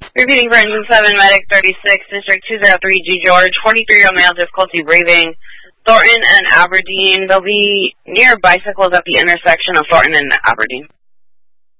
Repeating for engine 7, medic 36, district 203, G. George, 23-year-old male, difficulty breathing, Thornton and Aberdeen. They'll be near bicycles at the intersection of Thornton and Aberdeen.